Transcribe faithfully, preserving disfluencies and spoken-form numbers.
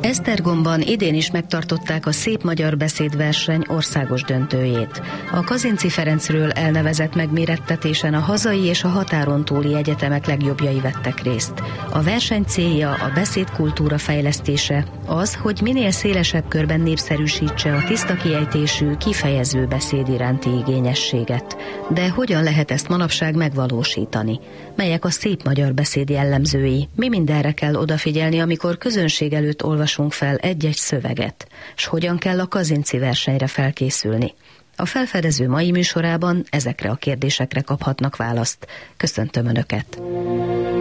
Esztergomban idén is megtartották a Szép Magyar Beszédverseny országos döntőjét. A Kazinczy Ferencről elnevezett megmérettetésen a hazai és a határon túli egyetemek legjobbjai vettek részt. A verseny célja a beszédkultúra fejlesztése, az, hogy minél szélesebb körben népszerűsítse a tiszta kiejtésű, kifejező beszéd iránti igényességet. De hogyan lehet ezt manapság megvalósítani? Melyek a szép magyar beszéd jellemzői? Mi mindenre kell odafigyelni, amikor közönség előtt olvasunk fel egy-egy szöveget? S hogyan kell a Kazinczy versenyre felkészülni? A Felfedező mai műsorában ezekre a kérdésekre kaphatnak választ. Köszöntöm Önöket!